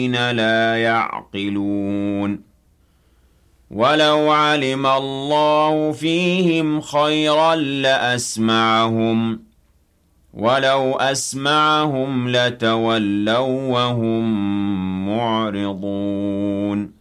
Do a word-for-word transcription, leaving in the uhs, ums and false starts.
لا يعقلون ولو علم الله فيهم خيرا لأسمعهم ولو أسمعهم لتولوا وهم معرضون